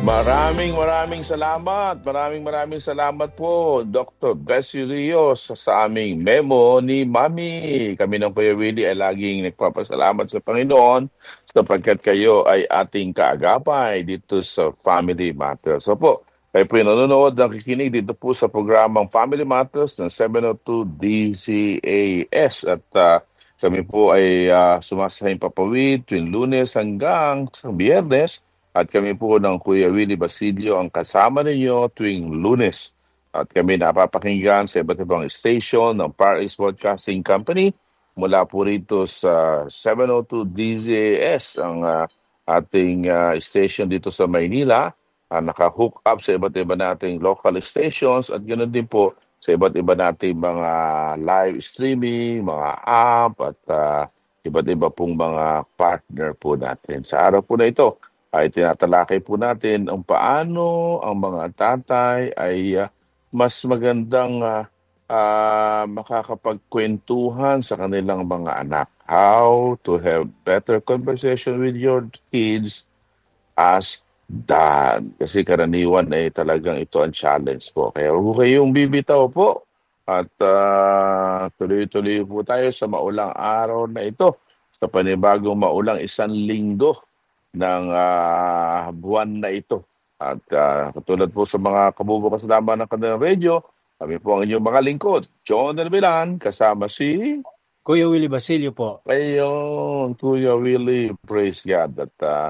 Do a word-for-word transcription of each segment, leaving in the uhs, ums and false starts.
Maraming maraming salamat. Maraming maraming salamat po, Doctor Bessie Rios, sa aming memo ni Mami. Kami ng Kuya Willie ay laging nagpapasalamat sa Panginoon sapagkat kayo ay ating kaagapay dito sa Family Matters. So po, kayo po yung nanonood, nakikinig dito po sa programang Family Matters ng seven oh two D Z A S. At ah, kami po ay uh, sumasahing papawid tuwing Lunes hanggang sa Biyernes. At kami po ng Kuya Willie Basilio ang kasama ninyo tuwing Lunes. At kami napapakinggan sa iba't ibang station ng Far East Broadcasting Company mula po rito sa seven oh two D Z A S, ang ah, ating ah, station dito sa Maynila. Ah, naka-hook up sa iba't iba nating local stations at ganoon din po sa iba't iba nating mga live streaming, mga app at ah, iba't iba pong mga partner po natin. Sa araw po na ito, ay tinatalakay po natin ang paano ang mga tatay ay ah, mas magandang ah, ah, makakapagkwentuhan sa kanilang mga anak. How to have better conversation with your kids as dad. Kasi karaniwan ay talagang ito ang challenge po. Kaya huwag kayong bibitaw po. At ah, tuloy-tuloy po tayo sa maulang araw na ito. Sa panibagong maulang isang linggo ng ah, buwan na ito. At ah, katulad po sa mga kabubukas naman ng kanilang radio, kami po ang inyong mga lingkod. John Del Villan, kasama si Kuya Willie Basilio po. Ayun, Kuya Willie, praise God. At ah,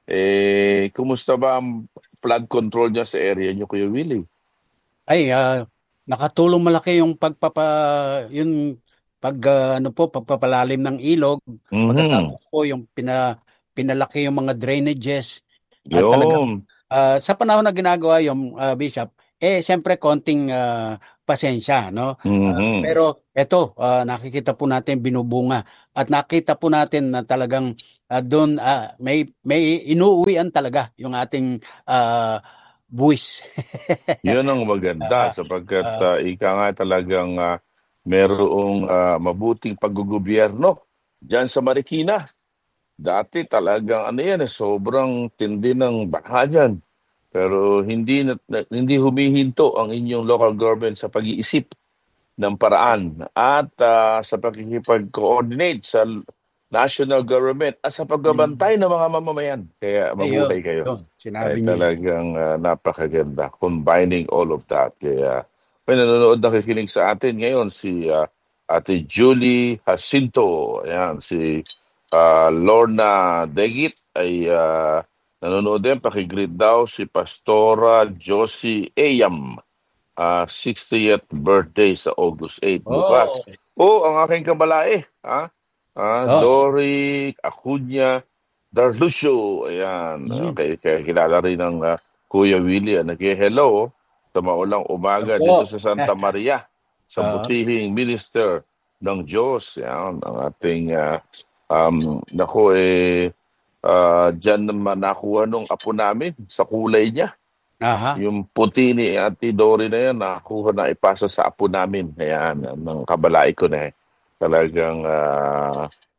eh, kumusta ba ang flood control niya sa area niyo, Kuya Willie? Ay, ah, nakatulong malaki yung pagpapa yung pag ah, ano po pagpapalalim ng ilog, Mhm. pagkatapos po yung pina pinalaki yung mga drainages at talagang Yun. ah, sa panahon na ginagawa yung ah, Bishop, eh siyempre konting ah, pasensya, no? Ah, Mhm. pero eto, ah, nakikita po natin binubunga at nakita po natin na talagang ah, doon ah, may may inuuwian talaga yung ating ah, buwis. Yun ang maganda Ah, sapagkat ah, ah, ika nga talagang ah, merong ah, mabuting paggugobyerno diyan sa Marikina. Dati talagang ano yan, eh, sobrang tindi ng baha dyan. Pero hindi na, na- hindi humihinto ang inyong local government sa pag-iisip ng paraan at ah, sa pakikipag-coordinate sa l- national government at sa mm, pagbabantay ng mga mamamayan. Kaya ayun, mabuhay kayo. yun, sinabi Ay niyo yan. talagang ah, napakaganda. Combining all of that. Kaya may nanonood nakikinig sa atin ngayon si ah, Ate Julie Jacinto. Ayan, si ah, Lorna Degit ay ah, nanonood din. Pakigreet daw si Pastora Josie Ayam, ah, sixtieth birthday sa August eighth bukas. Oh, Oh, ang aking kabalae, ha? Ah, oh, Dory Acuña Darlucio. Ayan, mm, okay, kaya kilala rin ng ah, Kuya Willie. Ah, nag-hello sa maulang umaga dito opo. sa Santa Maria, sa Ah, butihing minister ng Diyos. Yan, ang ating, ah, um, nako eh, ah, dyan naman nakuha nung apo namin sa kulay niya. aha. Yung puti ni Ate Dory na yan, nakuha na ipasa sa apo namin. Ayan, ng kabalai ko na eh. Talagang ah,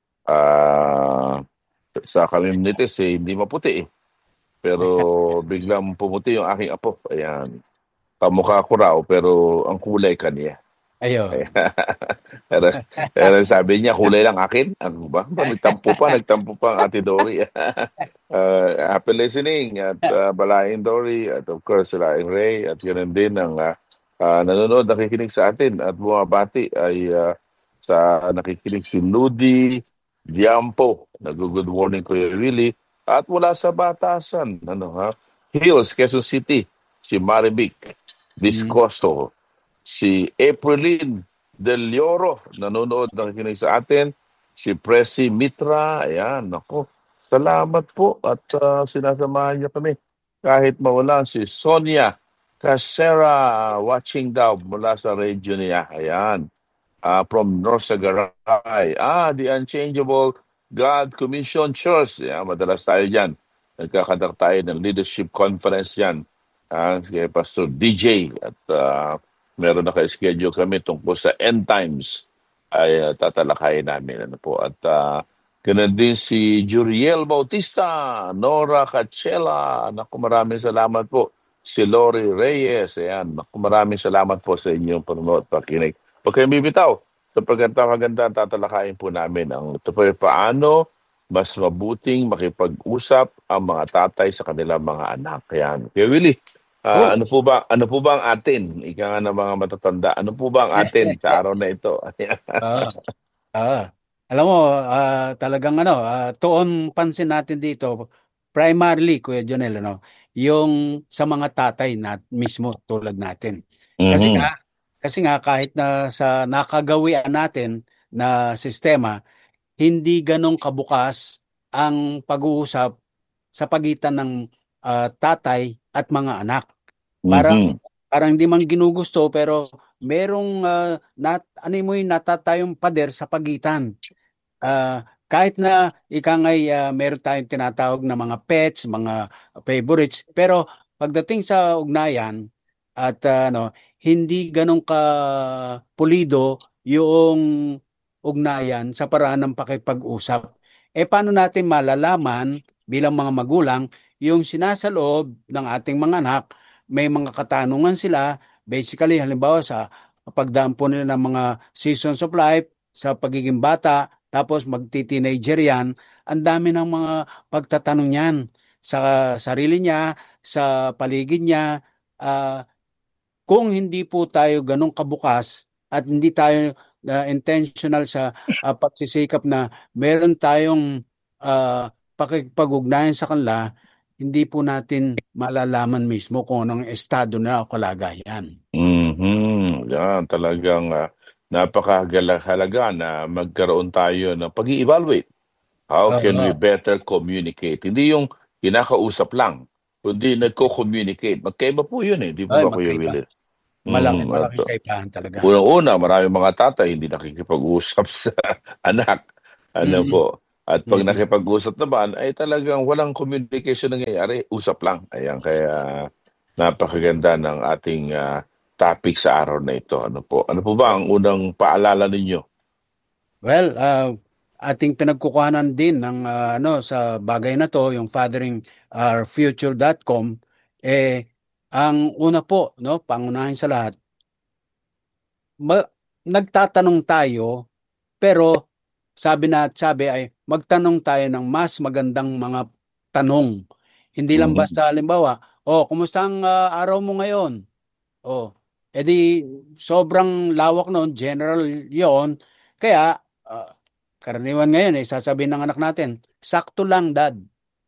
ah, sa communities eh, hindi maputi eh. Pero biglang pumuti yung aking apo. Ayan. Kamukha ko raw, pero ang kulay kaniya. Ayun. pero, pero sabi niya, kulay lang akin. Ano ba? Ba, Nagtampo pa, nagtampo pa ang Ate Dory. uh, happy listening at uh, Balaing Dory at of course Balaing Ray at yun din ang uh, uh, nanonood, nakikinig sa atin at bumabati ay uh, sa nakikinig si Ludi Diampo. Nag-good morning Kuya Willie. At mula sa Batasan, ano ha? Hills, Quezon City, si Marivic Mm, Viscoso, si Aprilin Del Lloro, nanonood, nakikinig sa atin, si Presi Mitra, ayan, nako. Salamat po at ah, sinasamahan niyo kami. Kahit mawala si Sonia Casera watching daw mula sa radio niya. Ayan, ah, from North Sagaray. Ah, the Unchangeable God Commission Church. Ayan, madalas tayo dyan. Nagkakadak tayo ng leadership conference yan. Ah, kay Pastor D J at ah, meron na ka-schedule kami tungkol sa end times ay ah, tatalakayin namin. Ano po. At ah, Ganun din si Juriel Bautista, Nora Cachela. Naku, maraming salamat po. Si Lori Reyes. Ayan. Naku, maraming salamat po sa inyong panonood at pakinig. Huwag kayong bibitaw. Sapagkat maganda tatalakayin po namin ang ito po yung paano mas mabuting makipag-usap ang mga tatay sa kanilang mga anak. Ayan. Kaya Willie, ah, Oh. ano po ba ano po ba ang atin? Ika nga ng mga matatanda. Ano po ba ang atin sa araw na ito? Ah, ah. Alam mo, ah, talagang ano, ah, tuon pansin natin dito, primarily, Kuya Jonel, ano, yung sa mga tatay na mismo tulad natin. Kasi Mhm. nga, kasi nga kahit na sa nakagawian natin na sistema, hindi ganong kabukas ang pag-uusap sa pagitan ng ah, tatay at mga anak. Parang Mhm. parang hindi man ginugusto pero merong ah, nat ano mo yung natatayong pader sa pagitan. Ah, kahit na ika nga'y ah, meron tayong tinatawag na mga pets, mga favorites, pero pagdating sa ugnayan at ah, ano, hindi ganun ka pulido yung ugnayan sa paraan ng pakipag-usap. Eh paano natin malalaman bilang mga magulang yung sinasaloob ng ating mga anak, may mga katanungan sila, basically halimbawa sa pagdaan po nila ng mga seasons of life, sa pagiging bata, tapos magti-teenager yan, ang dami ng mga pagtatanong yan sa sarili niya, sa paligid niya. ah, kung hindi po tayo ganun kabukas at hindi tayo ah, intentional sa ah, pagsisikap na meron tayong ah, pakikipag-ugnayan sa kanila, hindi po natin malalaman mismo kung anong estado na o kalagayan. Mhm. Yan, talagang ah, napakahalaga na magkaroon tayo ng pag-i-evaluate. How can we Oo. better communicate? Hindi yung kinakausap lang, kundi nagko-communicate. Magkaiba po yun eh, di po Ay, ba Kuya magkaiba. Willie? Malaki, Mhm. At malaking uh, kaibahan talaga. unang-una, maraming mga tatay hindi nakikipag-usap sa anak. Ano Mm, po? At pag mm. nakipag-usap naman, ay talagang walang communication nangyayari. Usap lang. Ayan, kaya napakaganda ng ating ah, topic sa araw na ito. Ano po? Ano po ba ang unang paalala ninyo? Well, ah, ating pinagkukuhanan din ng ah, ano sa bagay na to, yung fathering our future dot com, eh ang una po, no, pangunahin sa lahat, ma- nagtatanong tayo pero sabi na sabi ay magtanong tayo ng mas magandang mga tanong. Hindi lang Mhm. basta halimbawa, oh, kumusta ang ah, araw mo ngayon? Oh, edi sobrang lawak noon, general 'yon. Kaya ah, karaniwan ngayon eh sasabihin ng anak natin, sakto lang dad.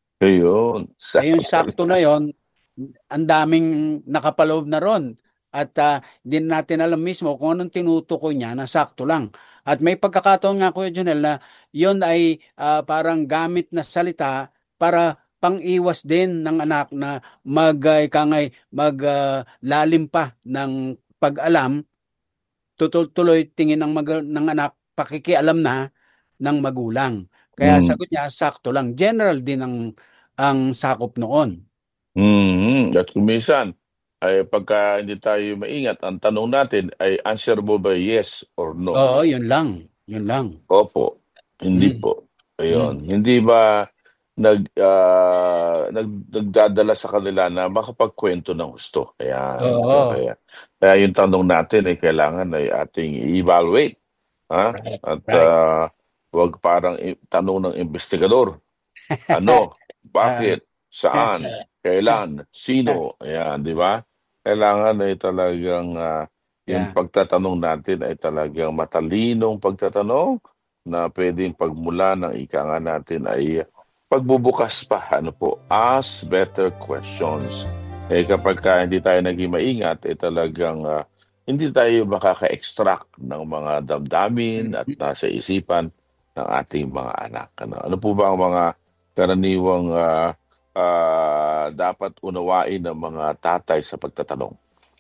Ayun, Eh yung sakto sakto na 'yon, ang daming nakapaloob na ron. At ah, hindi natin alam mismo kung anong tinutukoy niya na sakto lang. At may pagkakataon nga Kuya Junel na 'yon ay ah, parang gamit na salita para pang-iwas din ng anak na mag uh, ikangay mag ah, lalim pa ng pag-alam, tutul-tuloy tingin ng mag- ng anak pakikialam na ng magulang. Kaya lang. sagot niya sakto lang. General din ang ang sakop noon. Mhm, at kung minsan ay pagka hindi tayo maingat, ang tanong natin ay answerable by yes or no. Oo, yun lang. Yun lang. Opo, hindi Mm, po. mm. Ayun, hindi ba nag ah, nag nagdadala sa kanila na makapagkuwento ng husto. Ayan, kaya Oo. kaya kaya yung tanong natin ay kailangan ay ating i-evaluate, ha? Right. At, Right. ah, 'wag parang i tanong ng investigador. Ano? Ah, Bakit? Saan? Kailan? Sino? Ayan, di ba? Kailangan ay talagang ah, yung yeah. pagtatanong natin ay talagang matalinong pagtatanong na pwedeng pagmula ng ika nga natin ay pagbubukas pa. Ano po? Ask better questions. Eh kapag ka hindi tayo naging maingat, eh talagang ah, hindi tayo makaka-extract ng mga damdamin at Mm. nasa isipan ng ating mga anak. Ano, ano po ba ang mga karaniwang ah, ah, dapat unawain ng mga tatay sa pagtatanong?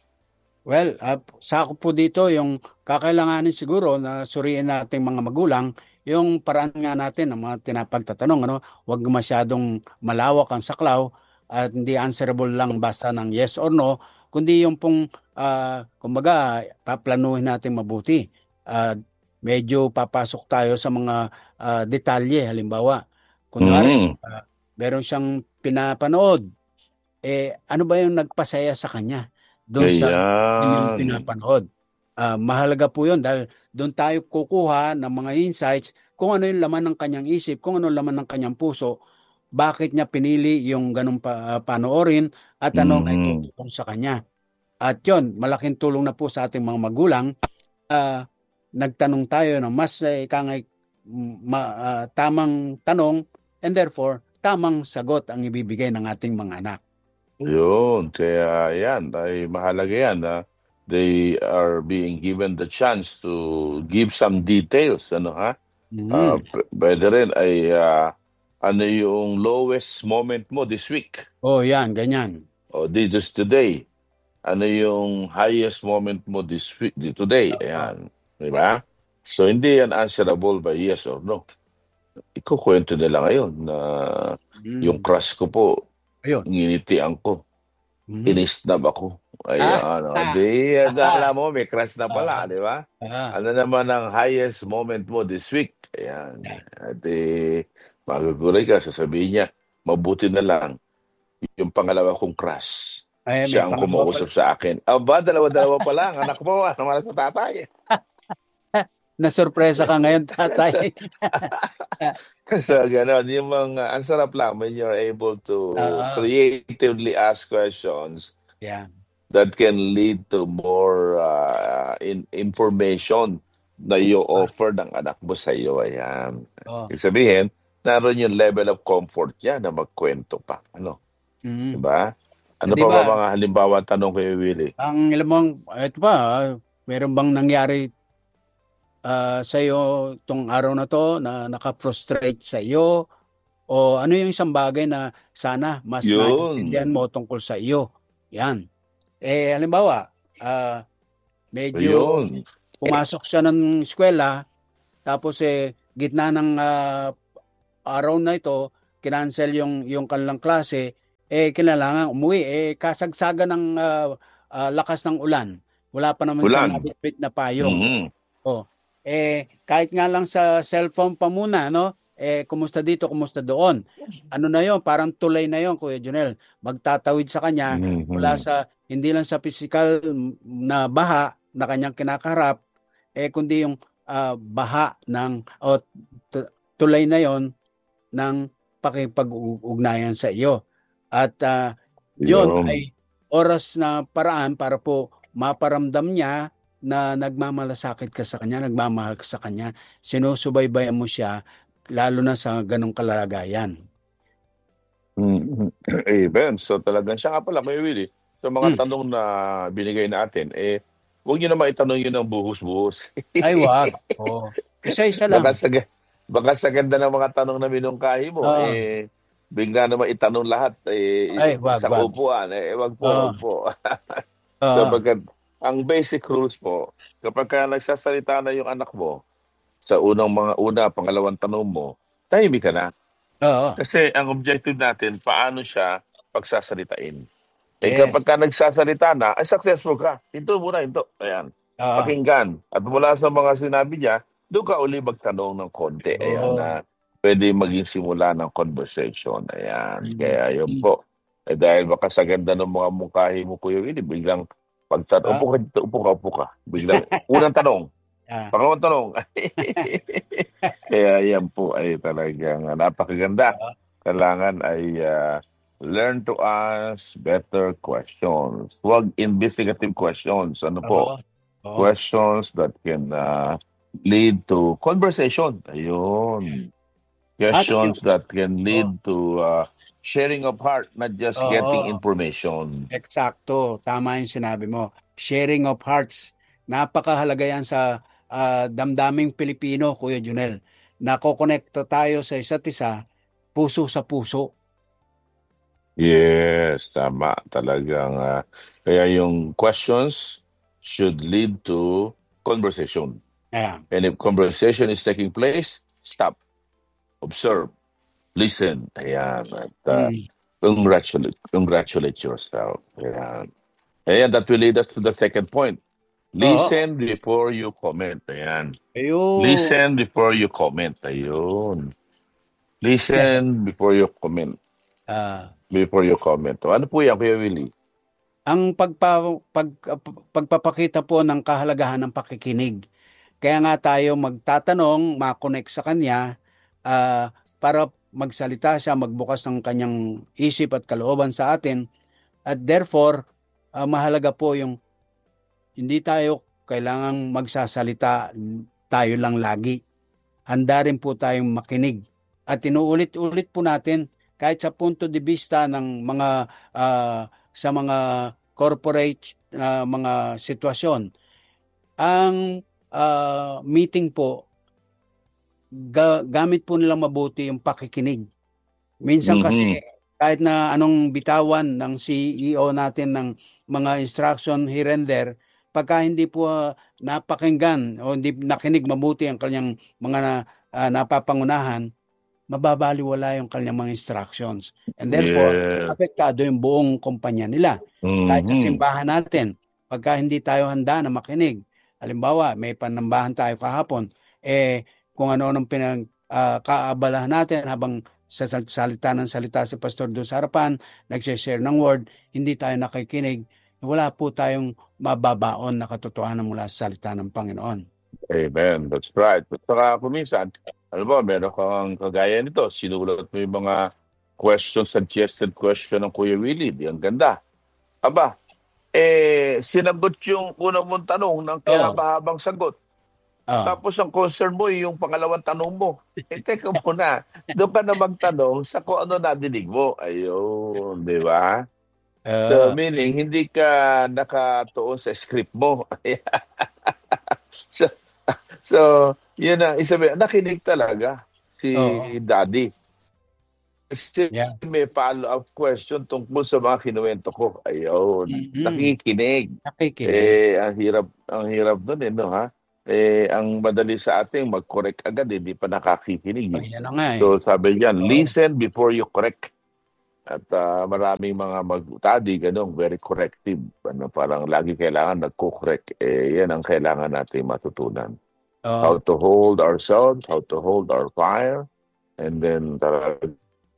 Well, ah, sakop po dito yung kakailanganin siguro na suriin nating mga magulang yung paraan nga natin ng mga tinapagtatanong, ano, huwag masyadong malawak ang saklaw at hindi answerable lang basta ng yes or no, kundi yung pong ah, kumbaga paplanuhin natin mabuti. Ah, medyo papasok tayo sa mga ah, detalye. Halimbawa, kunwari, Mm. ah, meron siyang pinapanood, eh ano ba yung nagpasaya sa kanya doon sa kanyang Ayan. pinapanood? Ah, mahalaga po yun dahil doon tayo kukuha ng mga insights kung ano yung laman ng kanyang isip, kung ano yung laman ng kanyang puso, bakit niya pinili yung ganong pa, ah, panoorin at ano ang Mm. naitutulong sa kanya. At yun, malaking tulong na po sa ating mga magulang. ah, Nagtanong tayo ng mas eh, kangay, mm, ma- ah, tamang tanong, and therefore tamang sagot ang ibibigay ng ating mga anak. Yun. Kaya yan, ay mahalaga yan na they are being given the chance to give some details. Ano ha? Ah, Mhm. p- pwede rin ay ah, ano yung lowest moment mo this week Oh, yan, ganyan. o di just today. Ano yung highest moment mo this week, di- today? Oo. Ayan. Di ba? So, hindi yan answerable by yes or no. Ikukwento nila ngayon na yung Mm. crush ko po, Ayun. nginitian ko, Mhm. inisnab ako. Ah, Ayan, o, ah, di, ah, alam mo, may crush na ah, pala, di ba? ah, Ano naman ang highest moment mo this week? Ayan. ah. At eh, maguguloy ka, sasabihin niya, mabuti na lang, yung pangalawa kong crush, Ay, may siya ang pangalawa pala. kumausap sa akin. Aba, dalawa-dalawa pa lang, anak mo, ano man sa tatay. Nasurpresa ka ngayon, tatay. Kasi, kasi gano'n, yung mga, ang sarap lang when you're able to Oo. creatively ask questions Yan. that can lead to more uh, in information na Ah, i-offer ng anak mo sa iyo. Ayan. oh. Ibig sabihin, naroon yung level of comfort niya na magkwento pa. Ano? Mm. Diba? Ano Di pa ba ba, mga halimbawa tanong kayo, Willie? ang ilan mong, ito ba, ah, meron bang nangyari ah, sa iyo tong araw na to na naka-frustrate sa iyo? O ano yung isang bagay na sana mas naiintindihan Yun. mo tungkol sa iyo? Yan. Eh, halimbawa, ah, medyo Ayun. pumasok siya ng eskwela, tapos eh, gitna ng ah, araw na ito, kinancel yung, yung kanilang klase, eh, kailangan umuwi. Eh, kasagsagan ng ah, ah, lakas ng ulan. Wala pa naman siyang Ulan. nabitbit na payong. Mhm. Oh, eh kahit nga lang sa cellphone pa muna, no? Eh kumusta dito, kumusta doon? Ano na 'yon? Parang tulay na 'yon, Kuya Junel. Magtatawid sa kanya mula Mhm. sa hindi lang sa physical na baha na kanyang kinakaharap, eh kundi yung ah, baha ng o tu- tulay na 'yon ng pakipag-ugnayan sa iyo. At ah, 'yon Yun. ay oras na paraan para po maparamdam niya na nagmamalasakit ka sa kanya, nagmamahal ka sa kanya, sinusubaybayan mo siya, lalo na sa ganong kalagayan. Mhm. Amen. So talagang siya nga pala, Kuya Willie, sa mga Hmm. tanong na binigay natin, eh, huwag niyo naman itanong yun ng buhos-buhos. Ay, wag. Oh. Isa-isa Baka lang. sa, ga- baka sa ganda ng mga tanong na minungkahi mo, Oo. eh, bigla naman itanong lahat, Ay, eh, wag, isang wag. upuan, eh, wag po, Oo. wag po. Oo. Kapag ang basic rules po, kapag ka nagsasalita na yung anak mo, sa unang mga una, pangalawang tanong mo, tahimik ka na. Oo. Kasi ang objective natin, paano siya pagsasalitain. Eh kapag Yes. ka nagsasalita na, ay successful ka. Hinto muna, hinto. Ayan. Oo. Pakinggan. At mula sa mga sinabi niya, doon ka uli magtanong ng konti. Ayan Oo. na pwede maging simula ng conversation. Ayan. Mm. Kaya yun Mm. po. Eh dahil baka sa ganda ng mga mungkahi mo, Kuya Willie, biglang pagtanong, Ah. upo ka dito, upo ka, upo ka. Biglang, unang tanong, Ah. pangalawang tanong. Kaya yan po ay talagang ah, napakaganda. Oo. Kailangan ay ah, learn to ask better questions. Huwag investigative questions. Ano po? Oo. Oo. Questions that can ah, lead to conversation. Ayun. At yung, Questions that can oh, lead to ah, sharing of heart, not just getting oo. information. Eksakto, tama yung sinabi mo. Sharing of hearts. Napakahalaga yan sa ah, damdaming Pilipino, Kuya Junel. Nakokonekta tayo sa isa't isa, puso sa puso. Yes, tama. Talagang, ah, kaya yung questions should lead to conversation. Ayan. And if conversation is taking place, stop, observe, listen. Ayan. At uh, Mm. congratulate, congratulate yourself. Ayan. Ayan, that will lead us to the second point. Oo. Listen before you comment. Ayan. Ayun. Listen before you comment. Ayun. Listen before you comment. Ah, Before you comment. O, ano po yan, Kuya Willie? ang pagpa, pag, pagpapakita po ng kahalagahan ng pakikinig. Kaya nga tayo magtatanong, makonect sa kanya, ah, para magsalita siya, magbukas ng kanyang isip at kalooban sa atin. At therefore, ah, mahalaga po yung hindi tayo kailangang magsasalita tayo lang lagi. Handa rin po tayong makinig. At inuulit-ulit po natin kahit sa punto de vista ng mga ah, sa mga corporate ah, mga sitwasyon. Ang ah, meeting po, ga- gamit po nilang mabuti yung pakikinig. Minsan kasi Mhm. kahit na anong bitawan ng C E O natin ng mga instruction here and there, pagka hindi po ah, napakinggan o hindi nakinig mabuti ang kanyang mga ah, napapangunahan, mababaliwala yung kanyang mga instructions. And therefore, Yeah. apektado yung buong kumpanya nila. Kahit sa Mhm. simbahan natin, pagka hindi tayo handa na makinig, halimbawa, may panambahan tayo kahapon, eh, kung ano-anong pinag, ah, kaabalahan natin habang sa sal- salita ng salita si Pastor doon sa harapan, nagsishare ng word, hindi tayo nakikinig, wala po tayong mababaon na katotohanan mula sa salita ng Panginoon. Amen. That's right. At saka kung minsan, alam mo, meron kang kagaya nito, sinulat mo yung mga question, suggested question ng Kuya Willie. Di ang ganda. Aba, eh, sinagot yung unang mong tanong ng Oo. kihaba-habang sagot. Oh. Tapos ang concern mo yung pangalawang tanong mo. Eh, teka muna. Doon ka na magtanong sa kung ano nadinig mo. Ayun, di ba? So, Uh, meaning, hindi ka nakatuon sa script mo. so, so, yun ang isabi. Nakinig talaga si Oo. Daddy. Kasi Yeah. may follow-up question tungkol sa mga kinuwento ko. Ayun, Mm-mm. nakikinig. Nakikinig. Eh, ang hirap, ang hirap nun eh, no, ha? Eh, ang madali sa ating mag-correct agad, eh, hindi pa nakakikinig. Oh, Eh. yan na nga eh. So, sabi niyan, Oo. listen before you correct. At ah, maraming mga mag-study, ganun, very corrective. Ano, parang lagi kailangan nagko-correct. Eh, yan ang kailangan natin matutunan. Oo. How to hold ourselves, how to hold our fire, and then talagang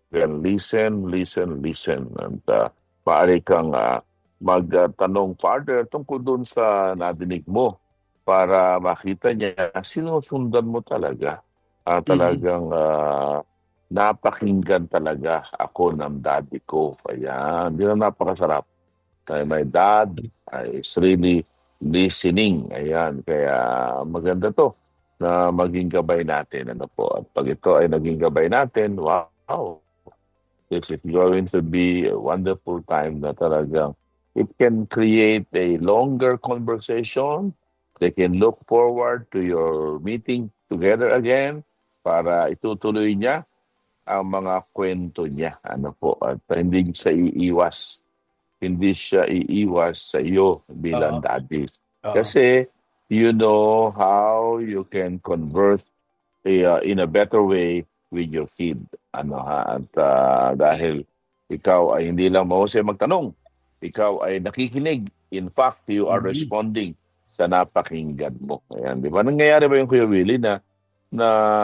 listen, listen, listen. And uh, maaari kang ah, magtanong further tungkol dun sa nadinig mo para makita niya sinusundan mo talaga. Ah, Mhm. talagang ah, napakinggan talaga ako ng daddy ko. Ayan, di na napakasarap. Kaya my dad is really listening. Ayan, kaya maganda to na maging gabay natin. Ano po? At pag ito ay naging gabay natin, wow, this is going to be a wonderful time na talagang it can create a longer conversation. They can look forward to your meeting together again para itutuloy niya ang mga kwento niya. Ano po? At hindi siya iiwas. Hindi siya iiwas sa iyo Oo. bilang daddy. Oo. Kasi you know how you can convert eh, uh, in a better way with your kid. Ano ha? At ah, dahil ikaw ay hindi lang mahusay magtanong, ikaw ay nakikinig. In fact, you are Mhm. responding sa napakinggan mo. Ayan, di ba? Nangyayari ba yung Kuya Willie na na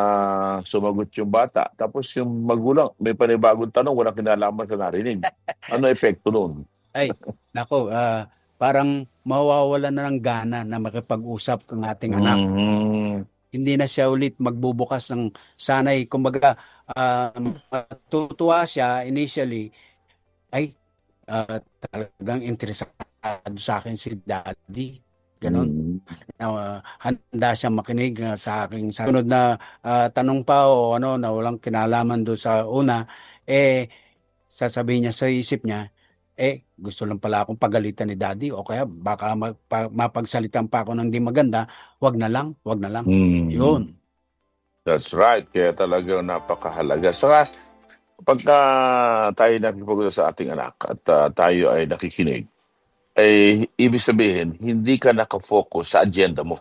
sumagot yung bata, tapos yung magulang may panibagong tanong, walang kinalaman sa narinig. Ano epekto nun? Ay, nako, ah, parang mawawalan na ng gana na makipag-usap ng ating anak. Mhm. Hindi na siya ulit magbubukas ng sanay. Kumbaga, ah, matutuwa siya initially, ay, ah, talagang interesado sa akin si daddy. Ganon. Mhm. Ah, handa siyang makinig ah, sa aking sa sunod na ah, tanong pa o ano na walang kinalaman doon sa una, eh sasabihin niya sa isip niya, eh gusto lang pala akong pagalitan ni daddy o kaya baka magpa, mapagsalitan pa ako ng di maganda, wag na lang, wag na lang. Mhm. Yun. That's right. Kaya talagang napakahalaga. Saka pagka tayo nakikipag sa ating anak at ah, tayo ay nakikinig, ay ibig sabihin, hindi ka nakafocus sa agenda mo.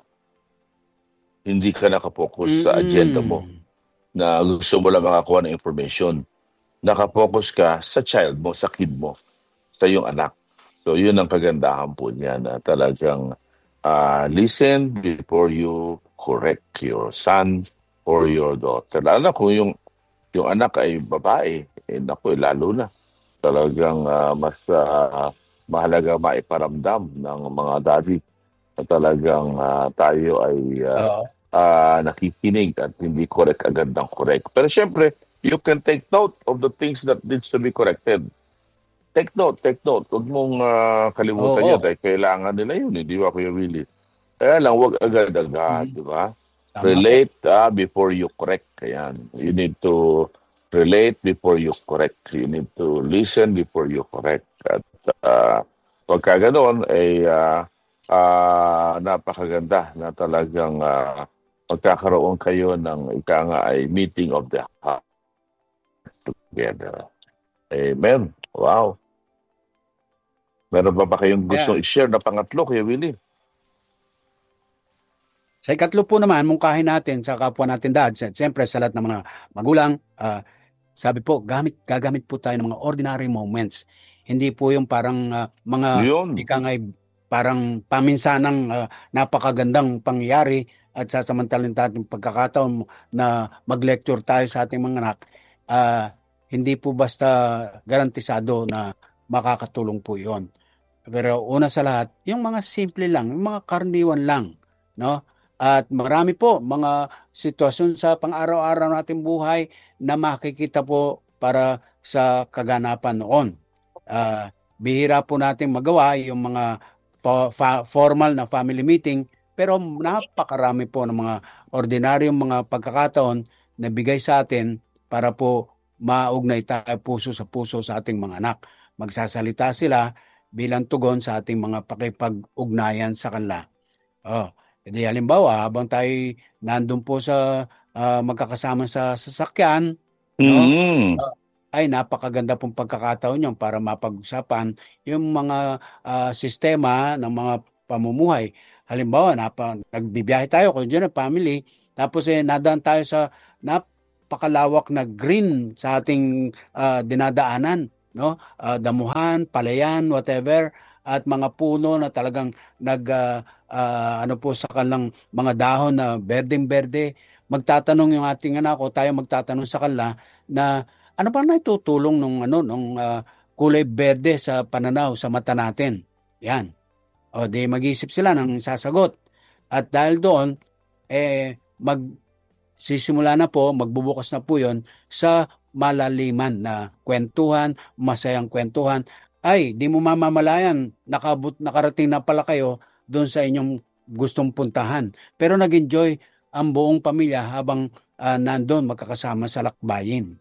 Hindi ka nakafocus sa agenda mo Mm-mm. na gusto mo lang makakuha ng information. Nakafocus ka sa child mo, sa kid mo, sa iyong anak. So yun ang kagandahan po niya na talagang uh, listen before you correct your son or your daughter. Lalo na kung yung, yung anak ay babae, eh, naku, lalo na. Talagang uh, mas uh, mahalaga maiparamdam ng mga daddy na talagang uh, tayo ay uh, Oo. uh, nakikinig at hindi correct agad ng correct. Pero syempre, you can take note of the things that needs to be corrected. Take note, take note. Huwag mong uh, kalimutan Oo. yun dahil kailangan nila yun, hindi ba Kuya Willie? Kaya lang, huwag agad-agad, Mhm. di ba? Tama po. Relate uh, before you correct. Ayan. You need to relate before you correct. You need to listen before you correct. At uh, pagka ganoon, ay uh, uh, napakaganda na talagang uh, magkakaroon kayo ng ika nga ay meeting of the heart together. Amen. Wow. Meron ba ba kayong gustong Yeah. i-share na pangatlo, Kuya Willie? Sa ikatlo po naman, mungkahin natin sa kapwa natin dads, at siyempre sa lahat ng mga magulang, ah, sabi po, gamit, gagamit po tayo ng mga ordinary moments. Hindi po yung parang ah, mga Yun. ika nga'y parang paminsanang ah, napakagandang pangyayari at sasamantalin natin pagkakataon na mag-lecture tayo sa ating mga anak. Ah, hindi po basta garantisado na makakatulong po yon. Pero una sa lahat, yung mga simple lang, yung mga karaniwan lang, no? At marami po mga sitwasyon sa pang-araw-araw nating buhay na makikita po para sa kaganapan noon. Ah, bihira po nating magawa yung mga fo- fa- formal na family meeting, pero napakarami po ng mga ordinaryong mga pagkakataon na bigay sa atin para po maugnay tayo puso sa puso sa ating mga anak. Magsasalita sila bilang tugon sa ating mga pakipag-ugnayan sa kanila. Oh, edi halimbawa, habang tayo nandun po sa ah, magkakasama sa sasakyan, no? Mm. ah, ay napakaganda pong pagkakataon yun para mapag-usapan yung mga ah, sistema ng mga pamumuhay. Halimbawa, napa, nagbibiyahe tayo kung dyan family, tapos eh, nadaan tayo sa napakalawak na green sa ating ah, dinadaanan, no? Ah, damuhan, palayan, whatever, at mga puno na talagang nag ah, ah, ano po sa kanilang mga dahon na berdeng-berde. Magtatanong yung ating anak o tayo magtatanong sa kanila na ano ba naitutulong nung ano nung ah, kulay berde sa pananaw sa mata natin. Yan. O di mag-isip sila ng sasagot. At dahil doon eh mag sisimula na po, magbubukas na po 'yon sa malaliman na kwentuhan, masayang kwentuhan. Ay, di mo mamamalayan, nakabut, nakarating na pala kayo doon sa inyong gustong puntahan. Pero nag-enjoy ang buong pamilya habang ah, nandun magkakasama sa lakbayin.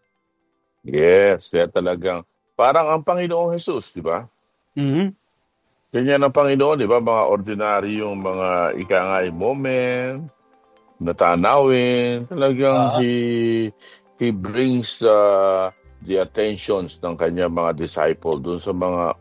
Yes, kaya talagang parang ang Panginoong Jesus, di ba? Mhm. Ganyan ang Panginoon, di ba? Mga ordinaryong mga ika nga ay moment, natanawin. Talagang Oo. he, he brings uh, the attentions ng kanya mga disciple dun sa mga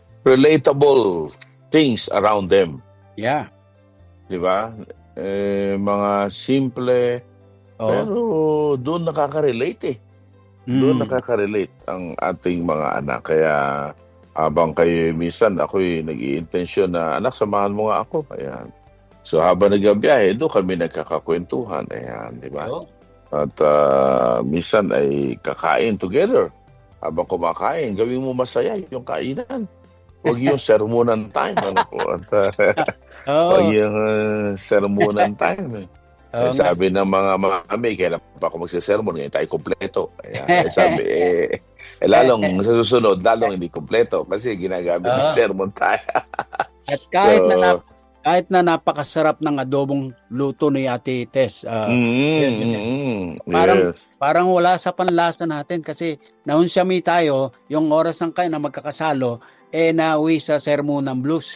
relatable things around them. Yeah. Di ba? Eh, mga simple, Oo. pero doon nakaka-relate eh. Doon Mm. nakaka-relate ang ating mga anak. Kaya habang kayo minsan ako'y nag-iintensyon na, anak, samahan mo nga ako. Ayan. So habang nagbibiyahe, doon kami nagkakakwentuhan. Ayan, di ba? Oo. At ah, minsan ay kakain together. Habang kumakain, gawin mo masaya yung kainan. Huwag yung sermonan time. Ano po? At ah, huwag Oo. yung uh, sermonan time. Eh. Eh, Oo nga. sabi ng mga mami, kailan pa ako magsisermon, ngayon tayo kompleto. Ayan. Eh, sabi, eh, eh, lalong sa susunod, lalong hindi kompleto kasi ginagamit ng Oo. sermon tayo. At So, kahit na nap, kahit na napakasarap ng adobong luto ni Ate Tess, ah, mm, Kuya Julian, mm, mm, parang yes. parang wala sa panlasa natin kasi naunsyami tayo yung oras ng kayo na magkakasalo eh nauwi sa sermon ng blues.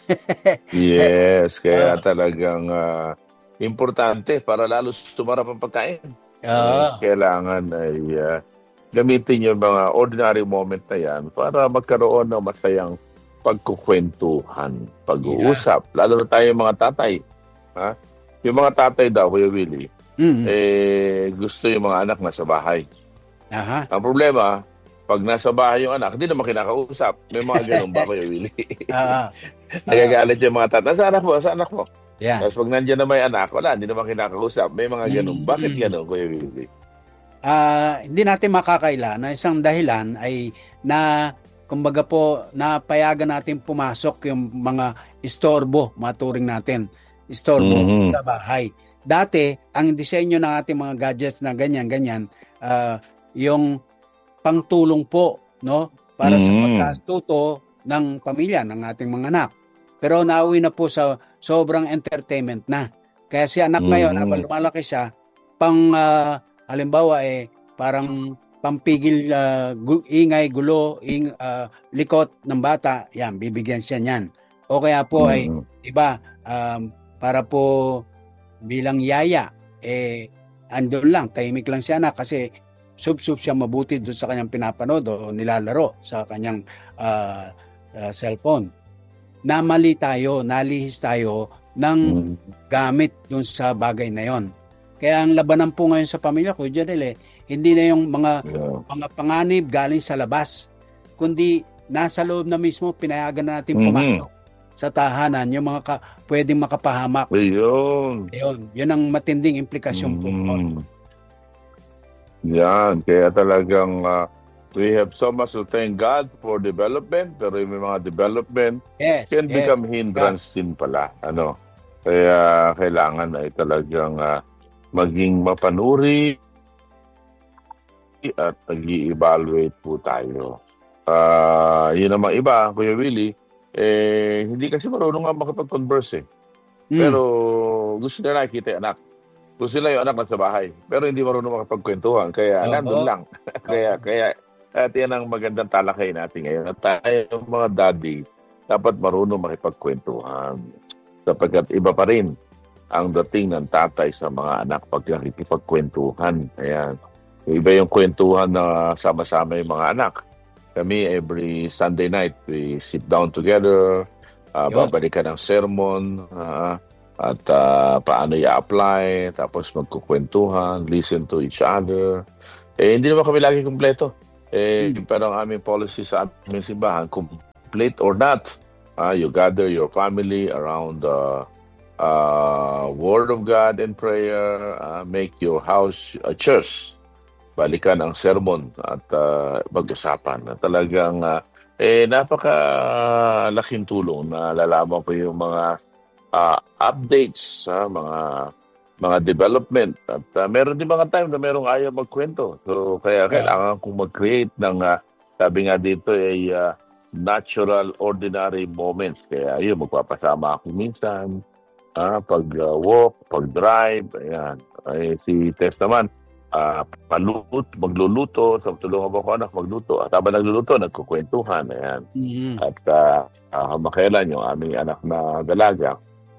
Yes, kaya Oo. talagang ah, importante para lalo sumarap ang pagkain. Eh, Oo. kailangan ay ah, gamitin yung mga ordinary moment na yan para magkaroon ng masayang pagkukwentuhan, Yeah. pag-uusap. Lalo na tayo mga tatay. Ha? Yung mga tatay daw, Kuya Willie, Mm. eh, gusto yung mga anak nasa bahay. Aha. Ang problema, pag nasa bahay yung anak, hindi naman kinakausap. May mga ganun ba, Kuya Willie? Oo. Oo. Nagagalit yung mga tatay. Sa anak mo, sa anak mo. Yeah. Tapos pag nandiyan na may anak, wala, hindi naman kinakausap. May mga ganun. Bakit Mm. ganun, Kuya Willie? Ah, hindi natin makakaila na isang dahilan ay na kumbaga po napayagan natin pumasok yung mga istorbo, maturing natin, istorbo Mhm. sa bahay. Dati, ang disenyo ng ating mga gadgets na ganyan-ganyan, ah, yung pangtulong po, no, para sa Mhm. pagkastuto ng pamilya ng ating mga anak. Pero nauwi na po sa sobrang entertainment na. Kaya si anak ngayon, habang Mhm. lumalaki siya, pang ah, halimbawa eh parang pampigil ah, gu- ingay, gulo, ing, ah, likot ng bata, yan, bibigyan siya niyan. O kaya po ay, Mhm. iba, um, para po bilang yaya, eh, andun lang, tahimik lang si anak kasi sub-sub siya mabuti doon sa kanyang pinapanood o nilalaro sa kanyang ah, ah, cellphone. Namali tayo, nalihis tayo ng Mhm. gamit doon sa bagay na yon. Kaya ang labanan po ngayon sa pamilya ko, Janelle, eh, hindi na yung mga Yeah. mga panganib galing sa labas, kundi nasa loob na mismo pinayagan na natin Mhm. pumasok sa tahanan yung mga ka, pwedeng makapahamak. Ayun. Yun, yun ang matinding implikasyon po noon. Mhm. Yan, kaya talagang ah, we have so much to thank God for development, pero yung may mga development Yes, can yes. become hindrance din pala. Ano? Kaya kailangan ay talagang ah, maging mapanuri at nag-i-evaluate po tayo. Ah, yun namang iba, Kuya Willie, eh, hindi kasi marunong nga makapag-converse eh. Mm. Pero gusto nila nakikita yung anak. Gusto nila yung anak nasa bahay. Pero hindi marunong makapagkwentuhan. Kaya nandun Oo. lang. kaya, Oo. kaya, at yan ang magandang talakay natin ngayon. At tayo mga daddy, dapat marunong makipagkwentuhan. Sapagkat iba pa rin ang dating ng tatay sa mga anak pag nakikipagkwentuhan. Ayan. Iba yung kwentuhan na sama-sama yung mga anak. Kami, every Sunday night, we sit down together, uh, Yun. babalikan ng sermon, ah, at ah, paano i-apply, tapos magkukwentuhan, listen to each other. Eh, hindi naman kami lagi kumpleto. Eh, Mm. pero ang aming policy sa aming simbahan, complete or not, ah, you gather your family around the uh, Word of God and prayer, ah, make your house a church. Balikan ang sermon at ah, pag-usapan na talagang ah, eh napaka-laking tulong na lalaman ko yung mga ah, updates sa mga mga development at ah, meron din mga time na merong ayaw magkwento. So kaya Yeah. kailangan kong mag-create ng ah, sabi nga dito ay ah, natural ordinary moments. Kaya yun, magpapasama ako minsan ah, pag ah, walk, pag drive, ayan. Ay, si Tess naman, ah, palut, magluluto, so tulungan mo ko anak magluto. At habang nagluluto, nagkukwentuhan, ayan. Mm. At uh, uh, makailan yung aming anak na dalaga,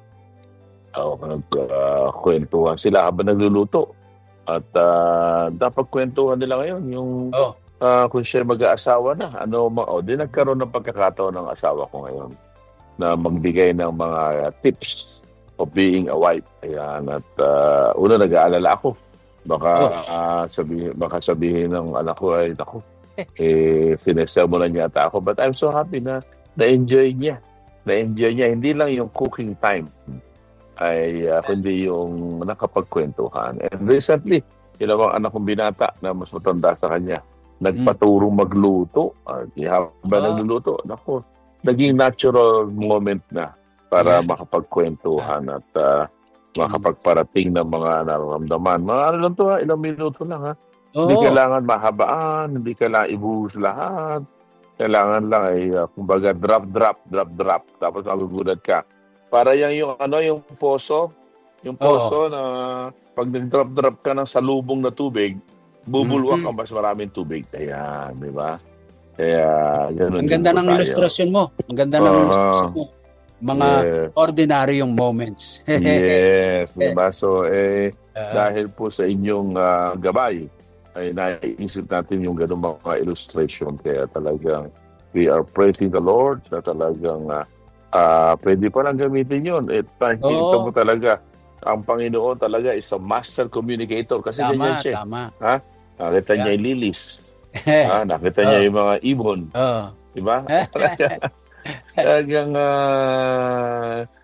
uh, nagkwentuhan sila habang nagluluto. At uh, dapat kwentuhan nila ngayon yung Oh. uh, kung siya mag-aasawa na. Ano, ma- oh, di nagkaroon ng pagkakataon ng asawa ko ngayon na magbigay ng mga tips of being a wife. Ayan. At uh, una, nag-aalala ako. Baka Oh. ah, sabihin, baka sabihin ng anak ko ay, naku, eh, sinesell mo na yata ako. But I'm so happy na na-enjoy niya. Na-enjoy niya. Hindi lang yung cooking time ay ah, kundi yung nakapagkwentuhan. And recently, dalawang anak kong binata na mas matanda sa kanya, nagpaturong magluto. At habang Oh. nagluluto, naku, naging natural moment na para Yeah. makapagkwentuhan at ah, makapagparating ng mga nararamdaman. Mga ano lang to ha, ilang minuto lang ha. Hindi Oo. kailangan mahabaan, hindi kailangan ibuhos lahat. Kailangan lang ay, uh, kumbaga, drop, drop, drop, drop. Tapos magugulat ka. Para yan yung, ano, yung poso, yung poso na pag nag-drop, drop ka ng salubong na tubig, bubulwak Mhm. ang mas maraming tubig. Ayan, di ba? Kaya, ganun Ang din ganda po ng tayo. ilustrasyon mo. Ang ganda ng Uh-huh. ilustrasyon mo. Mga Yeah. ordinaryong moments. Yes, diba? So, eh, Ah, dahil po sa inyong ah, gabay, ay naiisip natin yung ganung mga illustration. Kaya talagang we are praising the Lord na talagang ah, ah, pwede pa lang gamitin yun. At nakikita Oo. mo talaga, ang Panginoon talaga is a master communicator. Kasi ganyan Tama, siya. tama. Ha? Nakita Yeah. niya yung lilies. Ha? Nakita niya Oh. yung mga ibon. Oh. Diba? Talagang uh,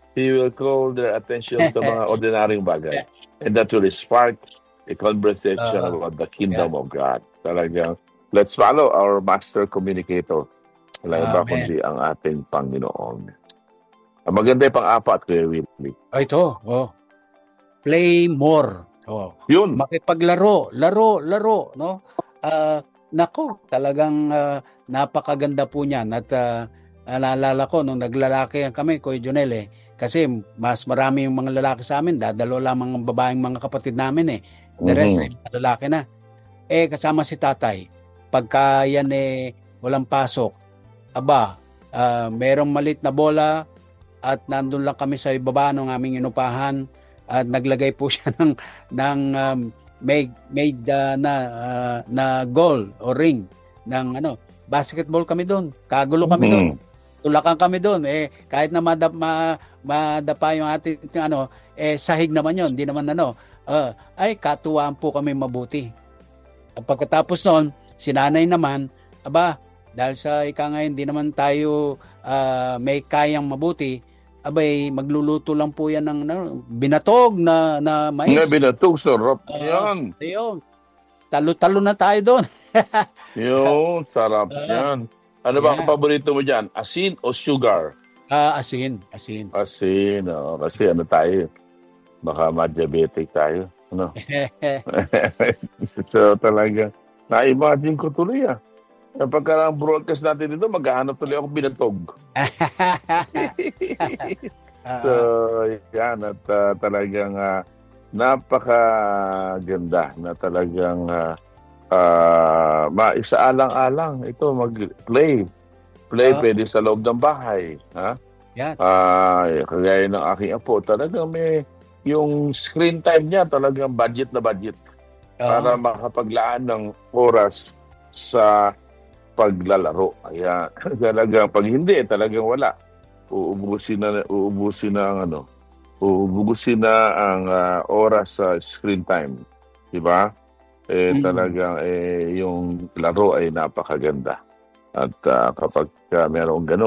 He will call their attention to mga ordinaryong bagay. And that will spark a conversation Oo. about the Yeah. kingdom of God. Talagang, let's follow our master communicator. Wala iba Amen. kundi ang ating Panginoon. Ang maganda yung pang-apat, Kuya Willie. Oh, ito. Oh. Play more. Oh. Yun. Makipaglaro, laro, laro, no? Ah, nako, talagang ah, napakaganda po niyan at ah, naalala ko nung naglalaki kami, Kuya Jonel, eh, kasi mas marami yung mga lalaki sa amin, dadalo lamang ang babaeng mga kapatid namin eh. The rest Mhm. ay mga lalaki na. Eh kasama si tatay, pagka yan eh walang pasok, aba, ah, merong malit na bola at nandun lang kami sa ibaba ng aming inupahan at naglagay po siya ng ng um, made made uh, na uh, na goal o ring ng ano, basketball kami doon. Kagulo kami doon. Mhm. Tulakan kami doon eh kahit na madap, ma, madapa yung ating ano eh sahig naman yon, hindi naman ano. ah, ay katuwaan po kami mabuti. At pagkatapos noon, si nanay naman, aba, dahil sa ika ngayon, hindi naman tayo ah, may kayang mabuti, abay, magluluto lang po yan ng ano, binatog na, na Nga mais. binatog, sarap Oo. yan. Ayun. Talo-talo na tayo doon. Yun, sarap Ah, yan. Ano ba ang yeah. paborito mo dyan? Asin o sugar? Ah, asin, asin. Asin, oh. Kasi ano tayo, baka ma-diabetic tayo. Ano? So talaga, na-imagine ko tuloy ah. Kapag ang broadcast natin dito, maghahanap tuloy ako binatog. So, yan. At ah, talagang ah, napakaganda na talagang ah, ah, maisaalang-alang. Ito, mag-play. Play, Oo. pwede sa loob ng bahay. Ha? Yan. Ah, kagaya ng aking apo, talagang may yung screen time niya talagang budget na budget para Oo. makapaglaan ng oras sa paglalaro. Kaya talagang pag hindi, talagang wala. Uubusin na uubusin na ang ano, uubusin na ang ah, oras sa screen time. 'Di ba? Eh Mm. talagang eh yung laro ay napakaganda. At ah, kapag uh, merong ganun